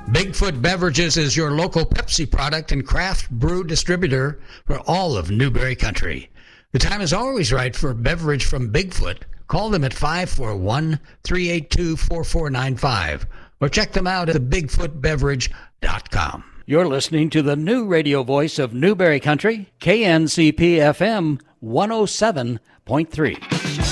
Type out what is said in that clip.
Bigfoot Beverages is your local Pepsi product and craft brew distributor for all of Newberry Country. The time is always right for a beverage from Bigfoot. Call them at 541-382-4495 or check them out at thebigfootbeverage.com. You're listening to the new radio voice of Newberry Country, KNCP FM 107.3.